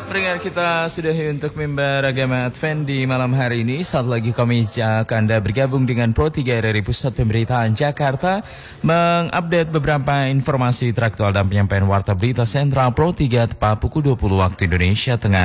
Pendengar kita sudahi untuk mimbar agama Advent di malam hari ini. Saat lagi kami ajak Anda bergabung dengan Pro 3 dari Pusat Pemberitaan Jakarta, mengupdate beberapa informasi teraktual dan penyampaian warta berita sentral Pro 3 tepat pukul 20 waktu Indonesia Tengah.